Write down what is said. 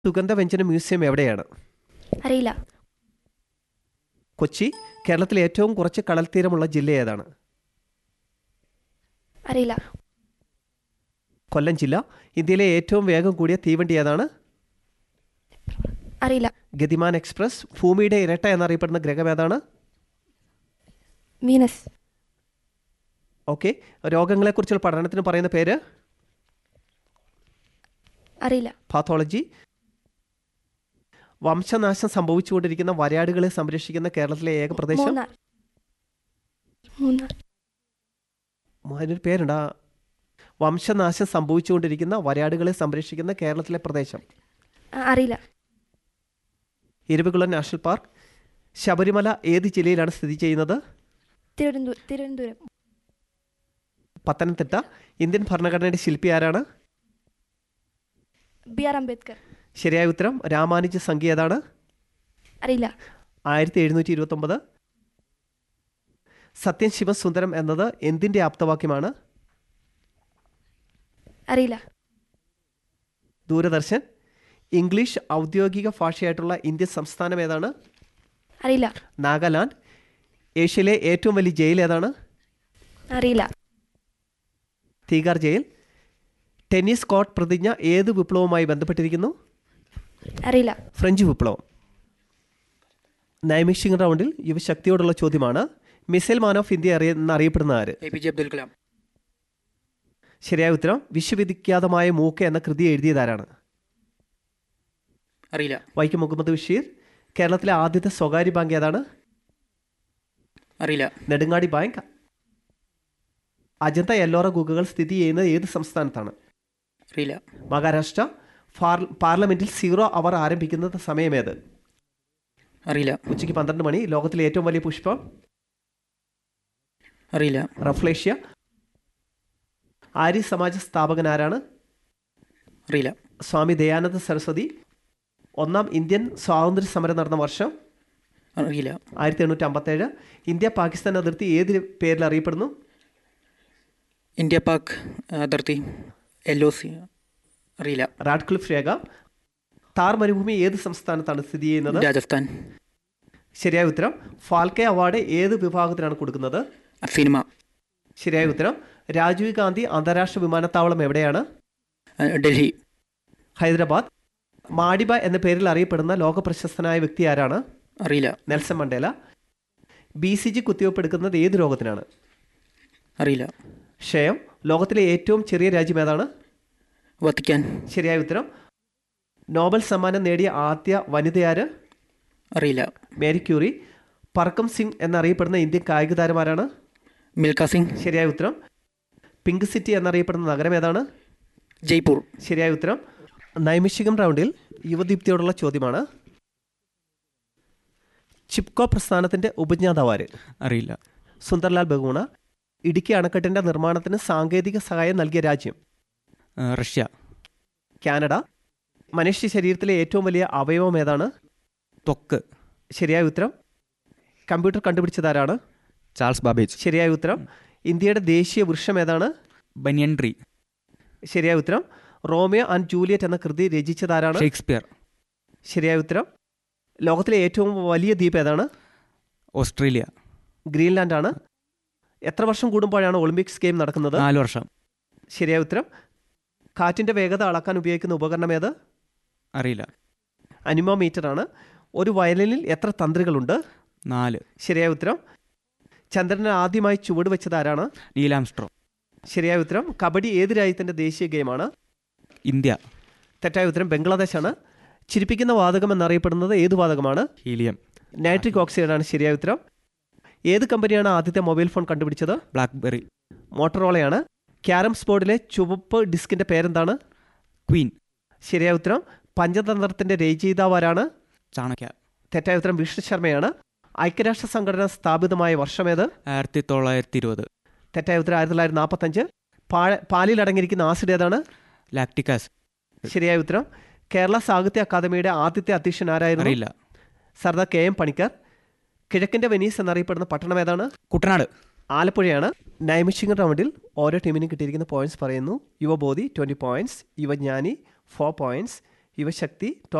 സുഗന്ധവ്യഞ്ജന museum എവിടെയാണ്? അറിയില്ല. കൊച്ചി. കേരളത്തിലെ ഏറ്റവും കുറച്ച് കടൽത്തീരമുള്ള ജില്ല ഏതാണ്? അറിയില്ല. കൊല്ലം ജില്ല. ഇന്ത്യയിലെ ഏറ്റവും വേഗം കൂടിയ തീവണ്ടി ഏതാണ്? അറിയില്ല. ഗതിമാൻ എക്സ്പ്രസ്. ഭൂമിയുടെ ഇരട്ട എന്നറിയപ്പെടുന്ന ഗ്രഹം ഏതാണ്? വീനസ്. ഓക്കെ. രോഗങ്ങളെക്കുറിച്ചുള്ള പഠനത്തിന് പറയുന്ന പേര്? അറിയില്ല. പാത്തോളജി. വംശനാശം സംഭവിച്ചുകൊണ്ടിരിക്കുന്ന വരയാടുകളെ സംരക്ഷിക്കുന്ന കേരളത്തിലെ ഏക പ്രദേശം? മൂന്നാർ. അതിനൊരു പേരുണ്ടാ? വംശനാശം സംഭവിച്ചുകൊണ്ടിരിക്കുന്ന വരയാടുകളെ സംരക്ഷിക്കുന്ന കേരളത്തിലെ പ്രദേശം? അറിയില്ല. Eravikulam national park. ശബരിമല ഏത് ജില്ലയിലാണ് സ്ഥിതി ചെയ്യുന്നത്? തിരുവനന്തപുരം. പത്തനംതിട്ട. ഇന്ത്യൻ ഭരണഘടനയുടെ ശില്പി ആരാണ്? BR അംബേദ്കർ. ശരിയായ ഉത്തരം. രാമാനുജ സംഖ്യ ഏതാണ്? അറിയില്ല. 1729. സത്യം ശിവം സുന്ദരം എന്നത് എന്തിൻ്റെ ആപ്തവാക്യമാണ്? അറിയില്ല. ദൂരദർശൻ. ഇംഗ്ലീഷ് ഔദ്യോഗിക ഭാഷയായിട്ടുള്ള ഇന്ത്യൻ സംസ്ഥാനം ഏതാണ്? അറിയില്ല. നാഗാലാൻഡ്. ഏഷ്യയിലെ ഏറ്റവും വലിയ ജയിൽ ഏതാണ്? അറിയില്ല. തീഹാർ ജയിൽ. ടെന്നീസ് കോർട്ട് പ്രതിജ്ഞ ഏത് വിപ്ലവവുമായി ബന്ധപ്പെട്ടിരിക്കുന്നു? അറിയില്ല. ഫ്രഞ്ച് വിപ്ലവം. നൈമിഷിംഗ് റൗണ്ടിൽ യുവശക്തിയോടുള്ള ചോദ്യമാണ്. മിസൈൽ മാൻ ഓഫ് ഇന്ത്യ എന്നറിയപ്പെടുന്ന ആര്? APJ അബ്ദുൽ കലാം. ശരിയായ ഉത്തരം. വിശ്വവിഖ്യാതമായ മൂക്ക് എന്ന കൃതി എഴുതിയതാരാണ്? അറിയില്ല. വൈക്കം മുഹമ്മദ് ബഷീർ. കേരളത്തിലെ ആദ്യത്തെ സ്വകാര്യ ബാങ്ക് ഏതാണ്? അറിയില്ല. നെടുങ്ങാടി ബാങ്ക്. അജന്ത എല്ലോറ ഗുഹകൾ സ്ഥിതി ചെയ്യുന്നത് ഏത് സംസ്ഥാനത്താണ്? അറിയില്ല. മഹാരാഷ്ട്ര. പാർലമെന്റിൽ 0 അവർ ആരംഭിക്കുന്നത് സമയമേത്? അറിയില്ല. ഉച്ചയ്ക്ക് 12 മണി. ലോകത്തിലെ ഏറ്റവും വലിയ പുഷ്പം? അറിയില്ല. റഫ്ലേഷ്യ. ആര്യ സമാജ സ്ഥാപകൻ ആരാണ്? അറിയില്ല. സ്വാമി ദയാനന്ദ സരസ്വതി. ഒന്നാം ഇന്ത്യൻ സ്വാതന്ത്ര്യ സമരം നടന്ന വർഷം? അറിയില്ല. 1857. ഇന്ത്യ പാകിസ്ഥാൻ അതിർത്തി ഏത് പേരിൽ അറിയപ്പെടുന്നു? ഇന്ത്യ പാക് അതിർത്തി LOC. അറിയില്ല. റാഡ്ക്ലിഫ് രേഖ. താർ മരുഭൂമി ഏത് സംസ്ഥാനത്താണ് സ്ഥിതി ചെയ്യുന്നത്? രാജസ്ഥാൻ. ശരിയായ ഉത്തരം. ഫാൽക്കെ അവാർഡ് ഏത് വിഭാഗത്തിനാണ് കൊടുക്കുന്നത്? സിനിമ. ശരിയായ ഉത്തരം. രാജീവ് ഗാന്ധി അന്താരാഷ്ട്ര വിമാനത്താവളം എവിടെയാണ്? ഡൽഹി. ഹൈദരാബാദ്. മാഡിബ എന്ന പേരിൽ അറിയപ്പെടുന്ന ലോക പ്രശസ്തനായ വ്യക്തി ആരാണ്? അറിയില്ല. Nelson Mandela. BCG കുത്തിവയ്പ്പ് എടുക്കുന്നത് ഏത് രോഗത്തിനാണ്? അറിയില്ല. ക്ഷയം. ലോകത്തിലെ ഏറ്റവും ചെറിയ രാജ്യം ഏതാണ്? വത്തിക്കാൻ. ശരിയായ ഉത്തരം. നോബൽ സമ്മാനം നേടിയ ആദ്യ വനിതയാര്? അറിയില്ല. Marie Curie. പർക്കം സിംഗ് എന്നറിയപ്പെടുന്ന ഇന്ത്യൻ കായിക താരമാരാണ്? മിൽഖ സിംഗ്. ശരിയായ ഉത്തരം. പിങ്ക് സിറ്റി എന്നറിയപ്പെടുന്ന നഗരം ഏതാണ്? ജയ്പൂർ. ശരിയായ ഉത്തരം. നൈമിഷികം റൗണ്ടിൽ യുവദീപ്തിയോടുള്ള ചോദ്യമാണ്. ചിപ്കോ പ്രസ്ഥാനത്തിൻ്റെ ഉപജ്ഞാതാവാര്? അറിയില്ല. സുന്ദർലാൽ ബഹുഗുണ. ഇടുക്കി അണക്കെട്ടിൻ്റെ നിർമ്മാണത്തിന് സാങ്കേതിക സഹായം നൽകിയ രാജ്യം? റഷ്യ. കാനഡ. മനുഷ്യ ശരീരത്തിലെ ഏറ്റവും വലിയ അവയവം ഏതാണ്? ത്വക്ക്. ശരിയായ ഉത്തരം. കമ്പ്യൂട്ടർ കണ്ടുപിടിച്ചതാരാണ്? Charles Babbage. ശരിയായ ഉത്തരം. ഇന്ത്യയുടെ ദേശീയ വൃക്ഷം ഏതാണ്? ബനിയൻ ട്രീ. ശരിയായ ഉത്തരം. റോമിയോ ആൻഡ് ജൂലിയറ്റ് എന്ന കൃതി രചിച്ചതാരാണ്? ഷേക്സ്പിയർ. ശരിയായ ഉത്തരം. ലോകത്തിലെ ഏറ്റവും വലിയ ദ്വീപ് ഏതാണ്? ഓസ്ട്രേലിയ. ഗ്രീൻലാൻഡ് ആണ്. എത്ര വർഷം കൂടുമ്പോഴാണ് ഒളിമ്പിക്സ് ഗെയിം നടക്കുന്നത്? 4 വർഷം. ശരിയായ ഉത്തരം. കാറ്റിൻ്റെ വേഗത അളക്കാൻ ഉപയോഗിക്കുന്ന ഉപകരണം ഏത്? അറിയില്ല. അനിമോമീറ്റർ ആണ്. ഒരു വയലിനിൽ എത്ര തന്ത്രികളുണ്ട്? 4. ശരിയായ ഉത്തരം. ചന്ദ്രന് ആദ്യമായി ചുവട് വെച്ചത് ആരാണ്? Neil Armstrong. ശരിയായ ഉത്തരം. കബഡി ഏത് രാജ്യത്തിൻ്റെ ദേശീയ ഗെയിമാണ്? ഇന്ത്യ. തെറ്റായ ഉത്തരം. ബംഗ്ലാദേശാണ്. ചിരിപ്പിക്കുന്ന വാതകം എന്നറിയപ്പെടുന്നത് ഏത് വാതകമാണ്? ഹീലിയം. നൈട്രിക് ഓക്സൈഡാണ് ശരിയായ ഉത്തരം. ഏത് കമ്പനിയാണ് ആദ്യത്തെ മൊബൈൽ ഫോൺ കണ്ടുപിടിച്ചത്? ബ്ലാക്ക്ബെറി. മോട്ടറോളയാണ്. ക്യാരംസ് ബോർഡിലെ ചുവപ്പ് ഡിസ്കിൻ്റെ പേരെന്താണ്? ക്വീൻ. ശരിയായ ഉത്തരം. പഞ്ചതന്ത്രത്തിൻ്റെ രചയിതാവാരാണ്? ചാണക്യ. തെറ്റായ ഉത്തരം. വിഷ്ണു ശർമ്മയാണ്. ഐക്യരാഷ്ട്ര സംഘടന സ്ഥാപിതമായ വർഷമേത്? 1920. തെറ്റായ ഉത്തരം. 1945. പാലിൽ അടങ്ങിയിരിക്കുന്ന ആസിഡ് ഏതാണ്? Lactic acid. ശരിയായ ഉത്തരം. കേരള സാഹിത്യ അക്കാദമിയുടെ ആദ്യത്തെ അധ്യക്ഷൻ ആരായിരുന്നു? അറിയില്ല. സർദാർ KM പണിക്കർ. കിഴക്കിൻ്റെ വെനീസ് എന്നറിയപ്പെടുന്ന പട്ടണം ഏതാണ്? കുട്ടനാട്. ആലപ്പുഴയാണ്. നൈമിഷിംഗ് റൗണ്ടിൽ ഓരോ ടീമിനും കിട്ടിയിരിക്കുന്ന പോയിന്റ്സ് പറയുന്നു. യുവബോധി 20 പോയിന്റ്സ്, യുവജ്ഞാനി 4 പോയിന്റ്സ്, യുവശക്തി